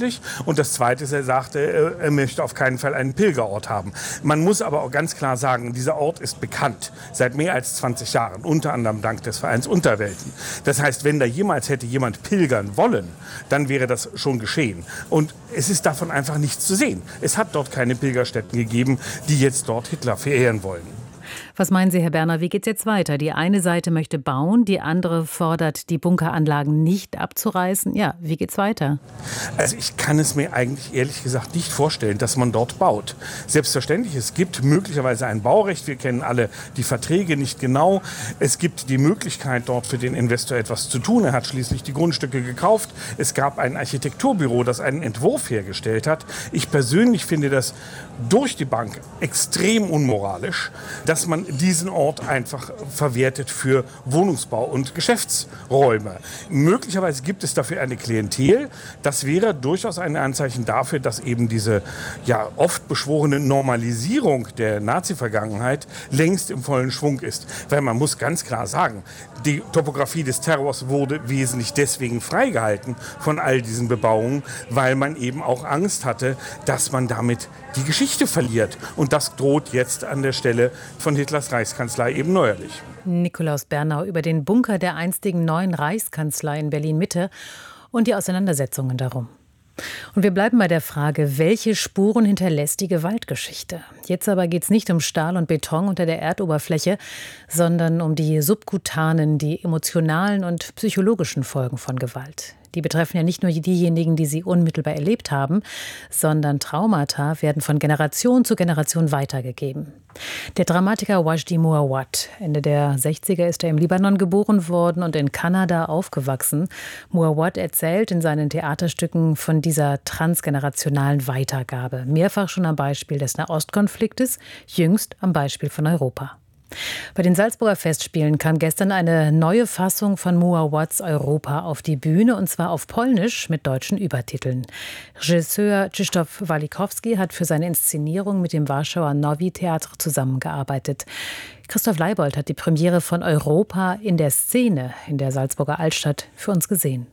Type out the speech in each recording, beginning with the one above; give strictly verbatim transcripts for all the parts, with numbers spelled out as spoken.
möglich. Und das Zweite ist, er sagte, er möchte auf keinen Fall einen Pilgerort haben. Man muss aber auch ganz klar sagen, dieser Ort ist bekannt seit mehr als zwanzig Jahren, unter anderem dank des Vereins Unterwelten. Das heißt, wenn da jemals hätte jemand pilgern wollen, dann wäre das schon geschehen. Und es ist davon einfach nichts zu sehen. Es hat dort keine Pilgerstätten gegeben, die jetzt dort Hitler verehren wollen. Was meinen Sie, Herr Berner, wie geht es jetzt weiter? Die eine Seite möchte bauen, die andere fordert, die Bunkeranlagen nicht abzureißen. Ja, wie geht's weiter? Also ich kann es mir eigentlich ehrlich gesagt nicht vorstellen, dass man dort baut. Selbstverständlich, es gibt möglicherweise ein Baurecht. Wir kennen alle die Verträge nicht genau. Es gibt die Möglichkeit, dort für den Investor etwas zu tun. Er hat schließlich die Grundstücke gekauft. Es gab ein Architekturbüro, das einen Entwurf hergestellt hat. Ich persönlich finde das durch die Bank extrem unmoralisch, dass man diesen Ort einfach verwertet für Wohnungsbau und Geschäftsräume. Möglicherweise gibt es dafür eine Klientel. Das wäre durchaus ein Anzeichen dafür, dass eben diese ja oft beschworene Normalisierung der Nazi-Vergangenheit längst im vollen Schwung ist. Weil man muss ganz klar sagen, die Topografie des Terrors wurde wesentlich deswegen freigehalten von all diesen Bebauungen, weil man eben auch Angst hatte, dass man damit die Geschichte verliert. Und das droht jetzt an der Stelle von Hitlers Reichskanzlei eben neuerlich. Nikolaus Bernau über den Bunker der einstigen neuen Reichskanzlei in Berlin-Mitte und die Auseinandersetzungen darum. Und wir bleiben bei der Frage, welche Spuren hinterlässt die Gewaltgeschichte? Jetzt aber geht es nicht um Stahl und Beton unter der Erdoberfläche, sondern um die subkutanen, die emotionalen und psychologischen Folgen von Gewalt. Die betreffen ja nicht nur diejenigen, die sie unmittelbar erlebt haben, sondern Traumata werden von Generation zu Generation weitergegeben. Der Dramatiker Wajdi Mouawad, Ende der sechziger ist er im Libanon geboren worden und in Kanada aufgewachsen. Mouawad erzählt in seinen Theaterstücken von dieser transgenerationalen Weitergabe. Mehrfach schon am Beispiel des Nahostkonfliktes, jüngst am Beispiel von Europa. Bei den Salzburger Festspielen kam gestern eine neue Fassung von Mouawads Europa auf die Bühne, und zwar auf Polnisch mit deutschen Übertiteln. Regisseur Krzysztof Walikowski hat für seine Inszenierung mit dem Warschauer Nowy Theatr zusammengearbeitet. Christoph Leibold hat die Premiere von Europa in der Szene in der Salzburger Altstadt für uns gesehen.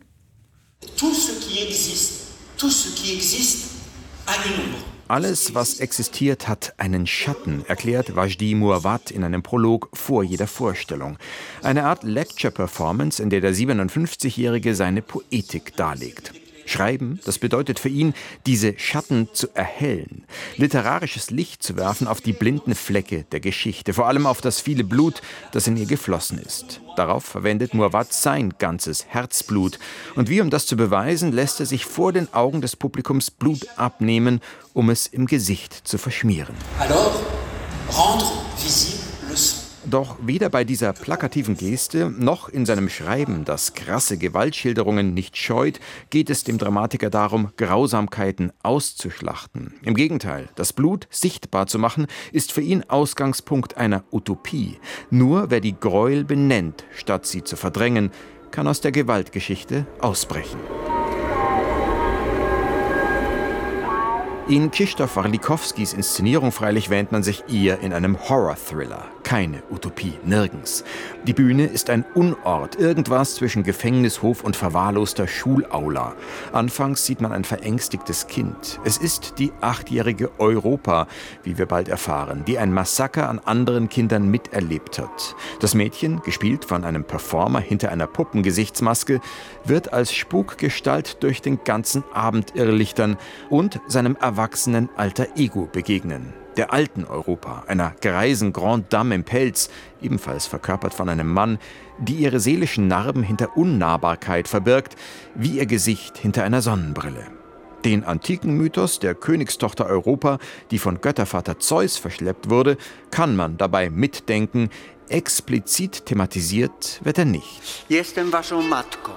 Tout ce qui existe, tout ce qui existe a une ombre. Alles, was existiert, hat einen Schatten, erklärt Wajdi Mouawad in einem Prolog vor jeder Vorstellung. Eine Art Lecture-Performance, in der der siebenundfünfzigjährige seine Poetik darlegt. Schreiben, das bedeutet für ihn, diese Schatten zu erhellen, literarisches Licht zu werfen auf die blinden Flecke der Geschichte, vor allem auf das viele Blut, das in ihr geflossen ist. Darauf verwendet Mouawad sein ganzes Herzblut. Und wie um das zu beweisen, lässt er sich vor den Augen des Publikums Blut abnehmen, um es im Gesicht zu verschmieren. Alors, rendre visible le sang. Doch weder bei dieser plakativen Geste noch in seinem Schreiben, das krasse Gewaltschilderungen nicht scheut, geht es dem Dramatiker darum, Grausamkeiten auszuschlachten. Im Gegenteil, das Blut sichtbar zu machen, ist für ihn Ausgangspunkt einer Utopie. Nur wer die Gräuel benennt, statt sie zu verdrängen, kann aus der Gewaltgeschichte ausbrechen. In Krzysztof Walikowskis Inszenierung freilich wähnt man sich eher in einem Horror-Thriller. Keine Utopie, nirgends. Die Bühne ist ein Unort, irgendwas zwischen Gefängnishof und verwahrloster Schulaula. Anfangs sieht man ein verängstigtes Kind. Es ist die achtjährige Europa, wie wir bald erfahren, die ein Massaker an anderen Kindern miterlebt hat. Das Mädchen, gespielt von einem Performer hinter einer Puppengesichtsmaske, wird als Spukgestalt durch den ganzen Abend irrlichtern und seinem erwachsenen Alter Ego begegnen. Der alten Europa, einer greisen Grande Dame im Pelz, ebenfalls verkörpert von einem Mann, die ihre seelischen Narben hinter Unnahbarkeit verbirgt, wie ihr Gesicht hinter einer Sonnenbrille. Den antiken Mythos der Königstochter Europa, die von Göttervater Zeus verschleppt wurde, kann man dabei mitdenken. Explizit thematisiert wird er nicht. Jestem waszą matką.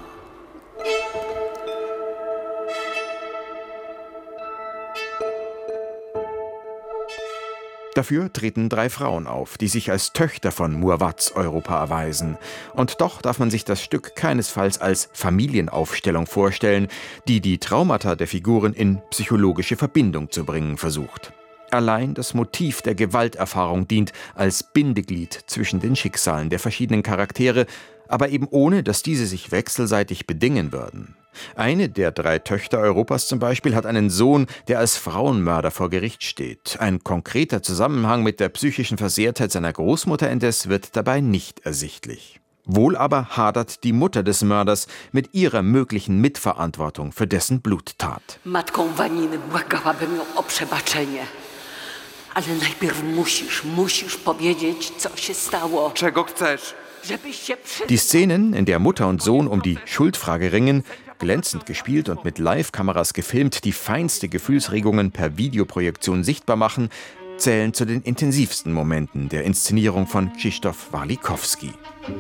Dafür treten drei Frauen auf, die sich als Töchter von Mouawads Europa erweisen. Und doch darf man sich das Stück keinesfalls als Familienaufstellung vorstellen, die die Traumata der Figuren in psychologische Verbindung zu bringen versucht. Allein das Motiv der Gewalterfahrung dient als Bindeglied zwischen den Schicksalen der verschiedenen Charaktere, aber eben ohne, dass diese sich wechselseitig bedingen würden. Eine der drei Töchter Europas zum Beispiel hat einen Sohn, der als Frauenmörder vor Gericht steht. Ein konkreter Zusammenhang mit der psychischen Versehrtheit seiner Großmutter indes wird dabei nicht ersichtlich. Wohl aber hadert die Mutter des Mörders mit ihrer möglichen Mitverantwortung für dessen Bluttat. Matką Waniny błagałabym ją o przebaczenie. Ale najpierw musisz, musisz powiedzieć, co się stało. Czego chcesz? Die Szenen, in der Mutter und Sohn um die Schuldfrage ringen, glänzend gespielt und mit Live-Kameras gefilmt, die feinste Gefühlsregungen per Videoprojektion sichtbar machen, zählen zu den intensivsten Momenten der Inszenierung von Krzysztof Walikowski.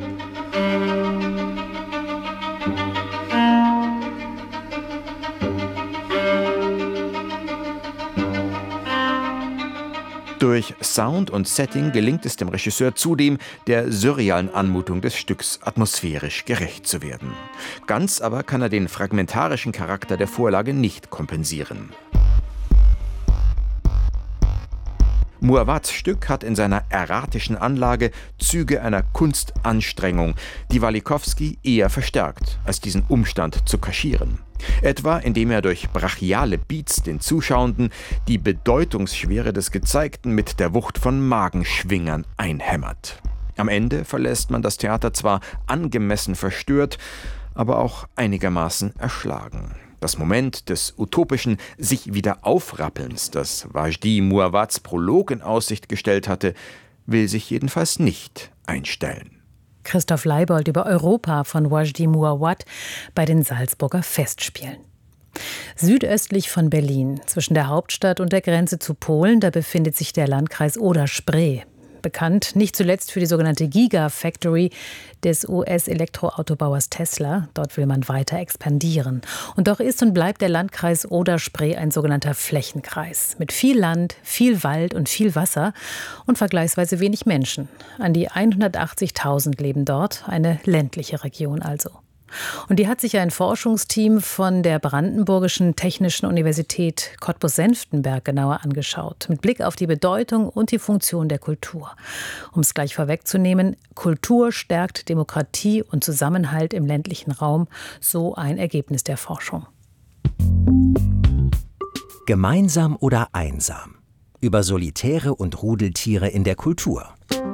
Durch Sound und Setting gelingt es dem Regisseur zudem, der surrealen Anmutung des Stücks atmosphärisch gerecht zu werden. Ganz aber kann er den fragmentarischen Charakter der Vorlage nicht kompensieren. Muawats Stück hat in seiner erratischen Anlage Züge einer Kunstanstrengung, die Walikowski eher verstärkt, als diesen Umstand zu kaschieren. Etwa indem er durch brachiale Beats den Zuschauenden die Bedeutungsschwere des Gezeigten mit der Wucht von Magenschwingern einhämmert. Am Ende verlässt man das Theater zwar angemessen verstört, aber auch einigermaßen erschlagen. Das Moment des utopischen sich wieder Aufrappelns, das Wajdi Muawats Prolog in Aussicht gestellt hatte, will sich jedenfalls nicht einstellen. Christoph Leibold über Europa von Wajdi Muawat bei den Salzburger Festspielen. Südöstlich von Berlin, zwischen der Hauptstadt und der Grenze zu Polen, da befindet sich der Landkreis Oder-Spree. Bekannt nicht zuletzt für die sogenannte Gigafactory des U S-Elektroautobauers Tesla. Dort will man weiter expandieren. Und doch ist und bleibt der Landkreis Oder-Spree ein sogenannter Flächenkreis. Mit viel Land, viel Wald und viel Wasser und vergleichsweise wenig Menschen. An die hundertachtzigtausend leben dort, eine ländliche Region also. Und die hat sich ein Forschungsteam von der Brandenburgischen Technischen Universität Cottbus-Senftenberg genauer angeschaut, mit Blick auf die Bedeutung und die Funktion der Kultur. Um es gleich vorwegzunehmen, Kultur stärkt Demokratie und Zusammenhalt im ländlichen Raum, so ein Ergebnis der Forschung. Gemeinsam oder einsam? Über Solitäre und Rudeltiere in der Kultur.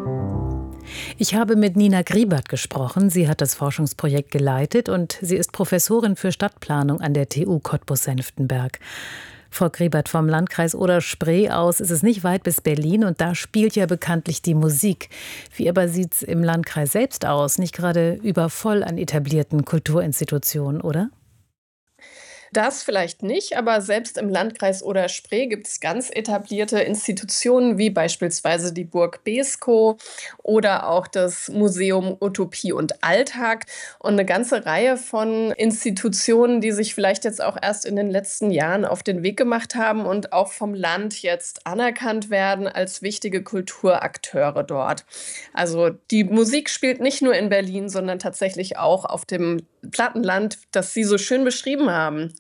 Ich habe mit Nina Griebert gesprochen. Sie hat das Forschungsprojekt geleitet und sie ist Professorin für Stadtplanung an der T U Cottbus-Senftenberg. Frau Griebert, vom Landkreis Oder-Spree aus ist es nicht weit bis Berlin und da spielt ja bekanntlich die Musik. Wie aber sieht es im Landkreis selbst aus? Nicht gerade übervoll an etablierten Kulturinstitutionen, oder? Das vielleicht nicht, aber selbst im Landkreis Oder-Spree gibt es ganz etablierte Institutionen, wie beispielsweise die Burg Beeskow oder auch das Museum Utopie und Alltag und eine ganze Reihe von Institutionen, die sich vielleicht jetzt auch erst in den letzten Jahren auf den Weg gemacht haben und auch vom Land jetzt anerkannt werden als wichtige Kulturakteure dort. Also die Musik spielt nicht nur in Berlin, sondern tatsächlich auch auf dem Plattenland, das Sie so schön beschrieben haben.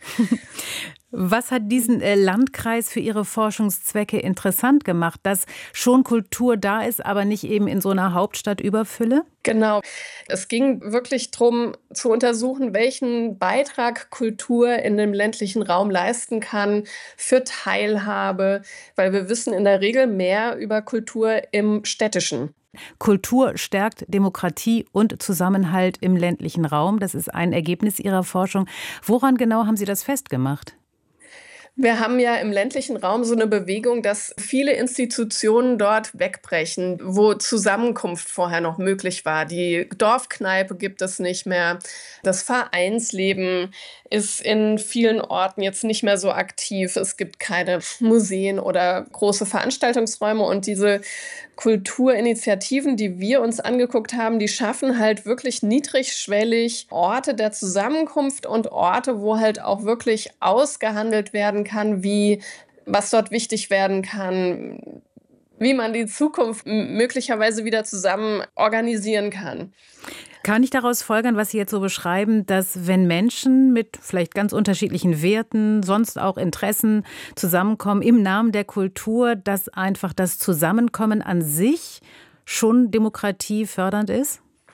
Was hat diesen Landkreis für Ihre Forschungszwecke interessant gemacht, dass schon Kultur da ist, aber nicht eben in so einer Hauptstadtüberfülle? Genau. Es ging wirklich darum, zu untersuchen, welchen Beitrag Kultur in dem ländlichen Raum leisten kann für Teilhabe, weil wir wissen in der Regel mehr über Kultur im Städtischen. Kultur stärkt Demokratie und Zusammenhalt im ländlichen Raum. Das ist ein Ergebnis Ihrer Forschung. Woran genau haben Sie das festgemacht? Wir haben ja im ländlichen Raum so eine Bewegung, dass viele Institutionen dort wegbrechen, wo Zusammenkunft vorher noch möglich war. Die Dorfkneipe gibt es nicht mehr. Das Vereinsleben ist in vielen Orten jetzt nicht mehr so aktiv. Es gibt keine Museen oder große Veranstaltungsräume. Und diese Kulturinitiativen, die wir uns angeguckt haben, die schaffen halt wirklich niedrigschwellig Orte der Zusammenkunft und Orte, wo halt auch wirklich ausgehandelt werden kann, wie, was dort wichtig werden kann, wie man die Zukunft möglicherweise wieder zusammen organisieren kann. Kann ich daraus folgern, was Sie jetzt so beschreiben, dass wenn Menschen mit vielleicht ganz unterschiedlichen Werten, sonst auch Interessen zusammenkommen im Namen der Kultur, dass einfach das Zusammenkommen an sich schon demokratiefördernd ist?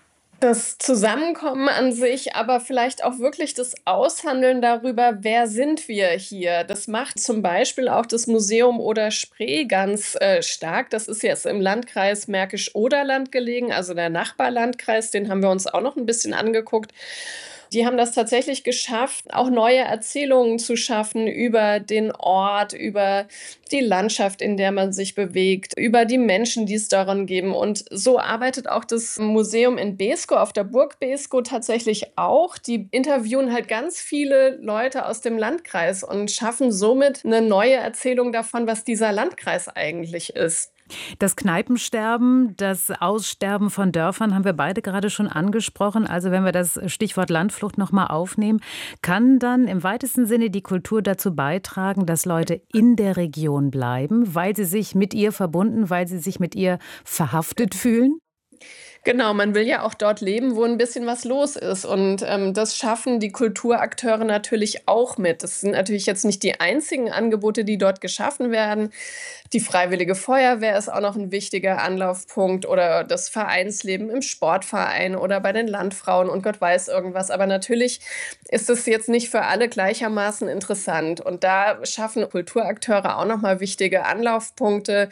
Das Zusammenkommen an sich, aber vielleicht auch wirklich das Aushandeln darüber, wer sind wir hier. Das macht zum Beispiel auch das Museum Oder-Spree ganz äh, stark. Das ist jetzt im Landkreis Märkisch-Oderland gelegen, also der Nachbarlandkreis, den haben wir uns auch noch ein bisschen angeguckt. Die haben das tatsächlich geschafft, auch neue Erzählungen zu schaffen über den Ort, über die Landschaft, in der man sich bewegt, über die Menschen, die es daran geben. Und so arbeitet auch das Museum in Beeskow, auf der Burg Beeskow tatsächlich auch. Die interviewen halt ganz viele Leute aus dem Landkreis und schaffen somit eine neue Erzählung davon, was dieser Landkreis eigentlich ist. Das Kneipensterben, das Aussterben von Dörfern haben wir beide gerade schon angesprochen. Also wenn wir das Stichwort Landflucht noch mal aufnehmen, kann dann im weitesten Sinne die Kultur dazu beitragen, dass Leute in der Region bleiben, weil sie sich mit ihr verbunden, weil sie sich mit ihr verhaftet fühlen? Genau, man will ja auch dort leben, wo ein bisschen was los ist. Und ähm, das schaffen die Kulturakteure natürlich auch mit. Das sind natürlich jetzt nicht die einzigen Angebote, die dort geschaffen werden. Die Freiwillige Feuerwehr ist auch noch ein wichtiger Anlaufpunkt oder das Vereinsleben im Sportverein oder bei den Landfrauen und Gott weiß irgendwas. Aber natürlich ist es jetzt nicht für alle gleichermaßen interessant. Und da schaffen Kulturakteure auch nochmal wichtige Anlaufpunkte,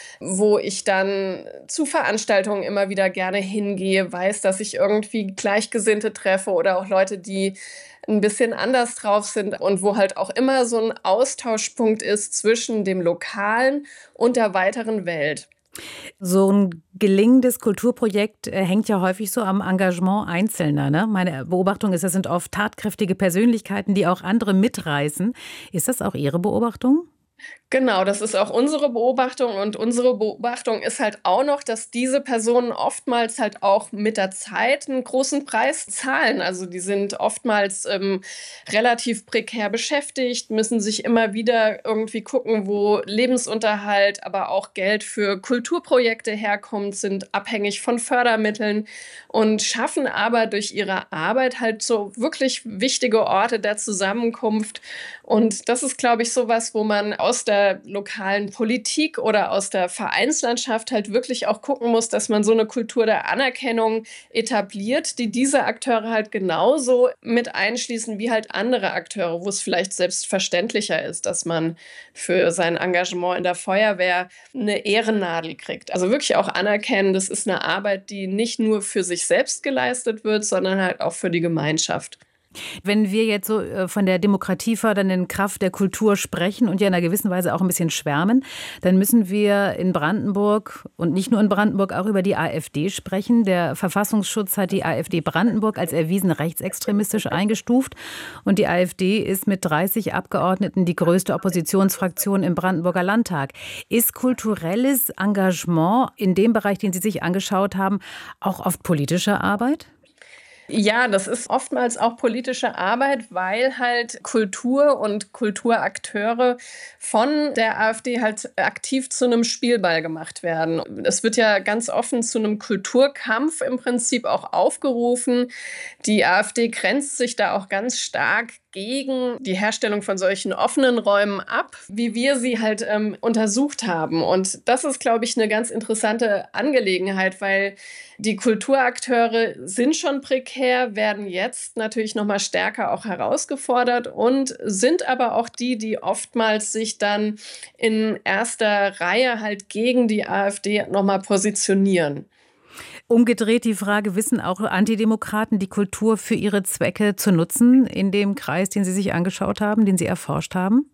wo ich dann zu Veranstaltungen immer wieder gerne hingehe, weiß, dass ich irgendwie Gleichgesinnte treffe oder auch Leute, die ein bisschen anders drauf sind und wo halt auch immer so ein Austauschpunkt ist zwischen dem Lokalen und der weiteren Welt. So ein gelingendes Kulturprojekt äh, hängt ja häufig so am Engagement Einzelner, ne? Meine Beobachtung ist, das sind oft tatkräftige Persönlichkeiten, die auch andere mitreißen. Ist das auch Ihre Beobachtung? Genau, das ist auch unsere Beobachtung und unsere Beobachtung ist halt auch noch, dass diese Personen oftmals halt auch mit der Zeit einen großen Preis zahlen. Also die sind oftmals ähm, relativ prekär beschäftigt, müssen sich immer wieder irgendwie gucken, wo Lebensunterhalt, aber auch Geld für Kulturprojekte herkommt, sind abhängig von Fördermitteln und schaffen aber durch ihre Arbeit halt so wirklich wichtige Orte der Zusammenkunft. Und das ist, glaube ich, sowas, wo man aus der lokalen Politik oder aus der Vereinslandschaft halt wirklich auch gucken muss, dass man so eine Kultur der Anerkennung etabliert, die diese Akteure halt genauso mit einschließen wie halt andere Akteure, wo es vielleicht selbstverständlicher ist, dass man für sein Engagement in der Feuerwehr eine Ehrennadel kriegt. Also wirklich auch anerkennen, das ist eine Arbeit, die nicht nur für sich selbst geleistet wird, sondern halt auch für die Gemeinschaft. Wenn wir jetzt so äh, von der demokratiefördernden Kraft der Kultur sprechen und ja in einer gewissen Weise auch ein bisschen schwärmen, dann müssen wir in Brandenburg und nicht nur in Brandenburg auch über die AfD sprechen. Der Verfassungsschutz hat die AfD Brandenburg als erwiesen rechtsextremistisch eingestuft und die AfD ist mit dreißig Abgeordneten die größte Oppositionsfraktion im Brandenburger Landtag. Ist kulturelles Engagement in dem Bereich, den Sie sich angeschaut haben, auch oft politische Arbeit? Ja, das ist oftmals auch politische Arbeit, weil halt Kultur und Kulturakteure von der AfD halt aktiv zu einem Spielball gemacht werden. Es wird ja ganz offen zu einem Kulturkampf im Prinzip auch aufgerufen. Die AfD grenzt sich da auch ganz stark gegen die Herstellung von solchen offenen Räumen ab, wie wir sie halt ähm, untersucht haben. Und das ist, glaube ich, eine ganz interessante Angelegenheit, weil die Kulturakteure sind schon prekär, werden jetzt natürlich noch mal stärker auch herausgefordert und sind aber auch die, die oftmals sich dann in erster Reihe halt gegen die AfD noch mal positionieren. Umgedreht die Frage, wissen auch Antidemokraten die Kultur für ihre Zwecke zu nutzen in dem Kreis, den Sie sich angeschaut haben, den Sie erforscht haben?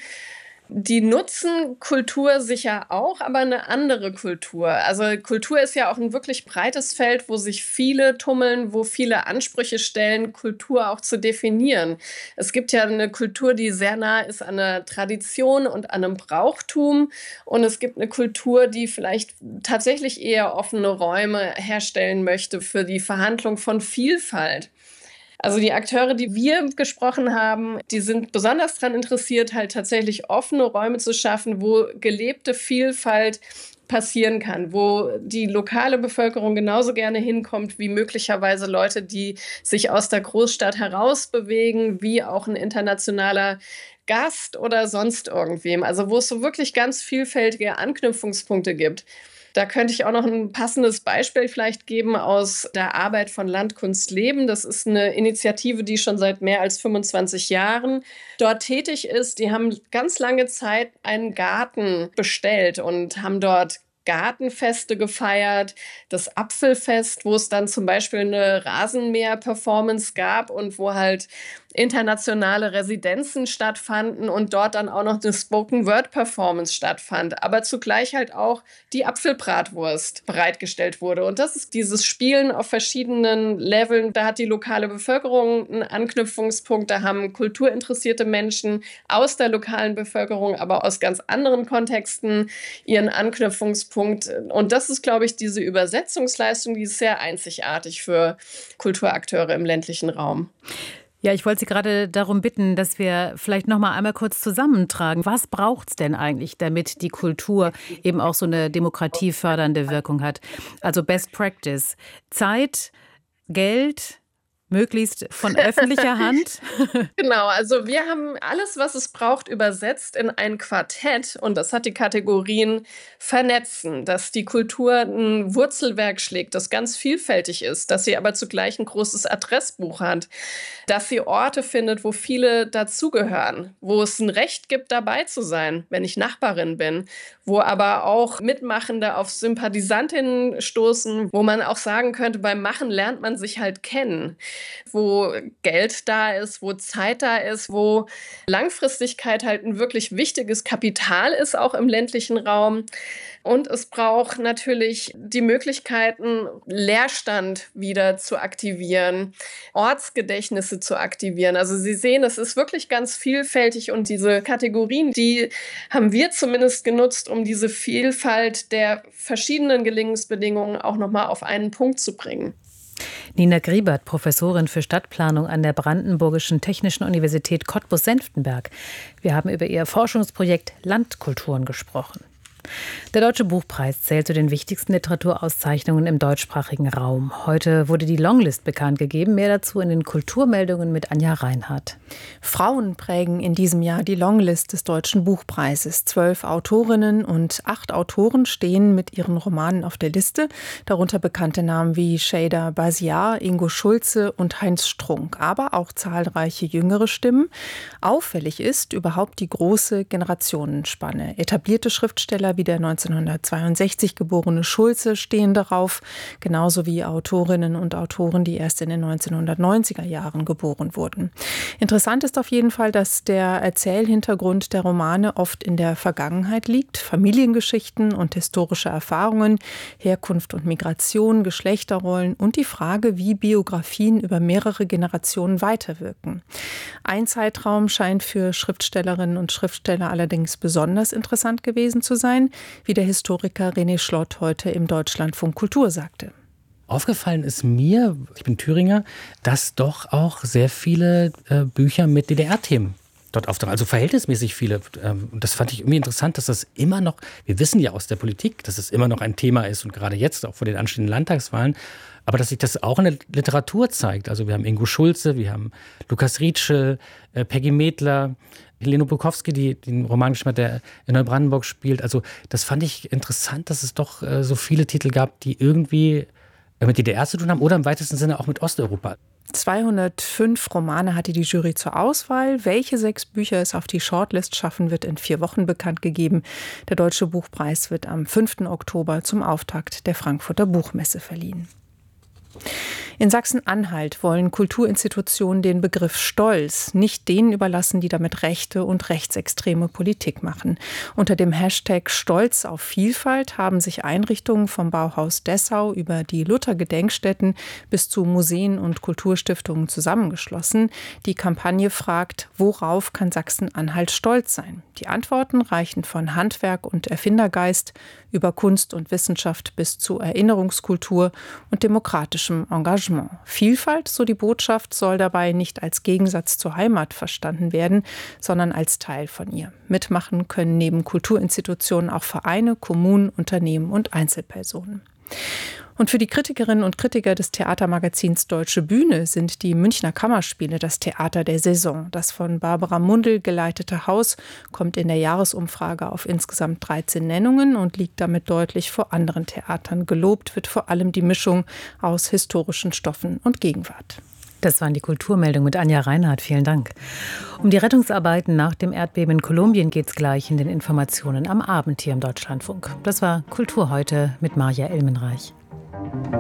Die nutzen Kultur sicher auch, aber eine andere Kultur. Also Kultur ist ja auch ein wirklich breites Feld, wo sich viele tummeln, wo viele Ansprüche stellen, Kultur auch zu definieren. Es gibt ja eine Kultur, die sehr nah ist an einer Tradition und an einem Brauchtum. Und es gibt eine Kultur, die vielleicht tatsächlich eher offene Räume herstellen möchte für die Verhandlung von Vielfalt. Also die Akteure, die wir gesprochen haben, die sind besonders daran interessiert, halt tatsächlich offene Räume zu schaffen, wo gelebte Vielfalt passieren kann, wo die lokale Bevölkerung genauso gerne hinkommt, wie möglicherweise Leute, die sich aus der Großstadt herausbewegen, wie auch ein internationaler Gast oder sonst irgendwem. Also wo es so wirklich ganz vielfältige Anknüpfungspunkte gibt. Da könnte ich auch noch ein passendes Beispiel vielleicht geben aus der Arbeit von Landkunst Leben. Das ist eine Initiative, die schon seit mehr als fünfundzwanzig Jahren dort tätig ist. Die haben ganz lange Zeit einen Garten bestellt und haben dort Gartenfeste gefeiert, das Apfelfest, wo es dann zum Beispiel eine Rasenmäher-Performance gab und wo halt internationale Residenzen stattfanden und dort dann auch noch eine Spoken-Word-Performance stattfand, aber zugleich halt auch die Apfelbratwurst bereitgestellt wurde. Und das ist dieses Spielen auf verschiedenen Leveln. Da hat die lokale Bevölkerung einen Anknüpfungspunkt, da haben kulturinteressierte Menschen aus der lokalen Bevölkerung, aber aus ganz anderen Kontexten ihren Anknüpfungspunkt. Und das ist, glaube ich, diese Übersetzungsleistung, die ist sehr einzigartig für Kulturakteure im ländlichen Raum. Ja, ich wollte Sie gerade darum bitten, dass wir vielleicht noch mal einmal kurz zusammentragen. Was braucht es denn eigentlich, damit die Kultur eben auch so eine demokratiefördernde Wirkung hat? Also Best Practice. Zeit, Geld, möglichst von öffentlicher Hand? Genau, also wir haben alles, was es braucht, übersetzt in ein Quartett. Und das hat die Kategorien vernetzen, dass die Kultur ein Wurzelwerk schlägt, das ganz vielfältig ist, dass sie aber zugleich ein großes Adressbuch hat, dass sie Orte findet, wo viele dazugehören, wo es ein Recht gibt, dabei zu sein, wenn ich Nachbarin bin, wo aber auch Mitmachende auf Sympathisantinnen stoßen, wo man auch sagen könnte, beim Machen lernt man sich halt kennen, wo Geld da ist, wo Zeit da ist, wo Langfristigkeit halt ein wirklich wichtiges Kapital ist, auch im ländlichen Raum. Und es braucht natürlich die Möglichkeiten, Leerstand wieder zu aktivieren, Ortsgedächtnisse zu aktivieren. Also Sie sehen, es ist wirklich ganz vielfältig und diese Kategorien, die haben wir zumindest genutzt, um diese Vielfalt der verschiedenen Gelingensbedingungen auch nochmal auf einen Punkt zu bringen. Nina Griebert, Professorin für Stadtplanung an der Brandenburgischen Technischen Universität Cottbus-Senftenberg. Wir haben über ihr Forschungsprojekt Landkulturen gesprochen. Der Deutsche Buchpreis zählt zu den wichtigsten Literaturauszeichnungen im deutschsprachigen Raum. Heute wurde die Longlist bekannt gegeben. Mehr dazu in den Kulturmeldungen mit Anja Reinhardt. Frauen prägen in diesem Jahr die Longlist des Deutschen Buchpreises. Zwölf Autorinnen und acht Autoren stehen mit ihren Romanen auf der Liste. Darunter bekannte Namen wie Şeyda Basiar, Ingo Schulze und Heinz Strunk. Aber auch zahlreiche jüngere Stimmen. Auffällig ist überhaupt die große Generationenspanne. Etablierte Schriftsteller wie der neunzehnhundertzweiundsechzig geborene Schulze stehen darauf, genauso wie Autorinnen und Autoren, die erst in den neunzehnhundertneunziger Jahren geboren wurden. Interessant ist auf jeden Fall, dass der Erzählhintergrund der Romane oft in der Vergangenheit liegt. Familiengeschichten und historische Erfahrungen, Herkunft und Migration, Geschlechterrollen und die Frage, wie Biografien über mehrere Generationen weiterwirken. Ein Zeitraum scheint für Schriftstellerinnen und Schriftsteller allerdings besonders interessant gewesen zu sein, wie der Historiker René Schlott heute im Deutschlandfunk Kultur sagte. Aufgefallen ist mir, ich bin Thüringer, dass doch auch sehr viele äh, Bücher mit D D R-Themen dort auftauchen. Also verhältnismäßig viele. Ähm, und das fand ich irgendwie interessant, dass das immer noch, wir wissen ja aus der Politik, dass es immer noch ein Thema ist und gerade jetzt auch vor den anstehenden Landtagswahlen, aber dass sich das auch in der Literatur zeigt. Also wir haben Ingo Schulze, wir haben Lukas Rietschel, äh, Peggy Medler, Helene Bukowski, die den Roman geschrieben hat, der in Neubrandenburg spielt. Also das fand ich interessant, dass es doch äh, so viele Titel gab, die irgendwie äh, mit D D R zu tun haben oder im weitesten Sinne auch mit Osteuropa. zweihundertfünf Romane hatte die Jury zur Auswahl. Welche sechs Bücher es auf die Shortlist schaffen, wird in vier Wochen bekannt gegeben. Der Deutsche Buchpreis wird am fünften Oktober zum Auftakt der Frankfurter Buchmesse verliehen. In Sachsen-Anhalt wollen Kulturinstitutionen den Begriff Stolz nicht denen überlassen, die damit rechte und rechtsextreme Politik machen. Unter dem Hashtag Stolz auf Vielfalt haben sich Einrichtungen vom Bauhaus Dessau über die Luther-Gedenkstätten bis zu Museen und Kulturstiftungen zusammengeschlossen. Die Kampagne fragt, worauf kann Sachsen-Anhalt stolz sein? Die Antworten reichen von Handwerk und Erfindergeist über Kunst und Wissenschaft bis zu Erinnerungskultur und demokratischem Engagement. Vielfalt, so die Botschaft, soll dabei nicht als Gegensatz zur Heimat verstanden werden, sondern als Teil von ihr. Mitmachen können neben Kulturinstitutionen auch Vereine, Kommunen, Unternehmen und Einzelpersonen. Und für die Kritikerinnen und Kritiker des Theatermagazins Deutsche Bühne sind die Münchner Kammerspiele das Theater der Saison. Das von Barbara Mundl geleitete Haus kommt in der Jahresumfrage auf insgesamt dreizehn Nennungen und liegt damit deutlich vor anderen Theatern. Gelobt wird vor allem die Mischung aus historischen Stoffen und Gegenwart. Das waren die Kulturmeldungen mit Anja Reinhardt. Vielen Dank. Um die Rettungsarbeiten nach dem Erdbeben in Kolumbien geht es gleich in den Informationen am Abend hier im Deutschlandfunk. Das war Kultur heute mit Maja Elmenreich.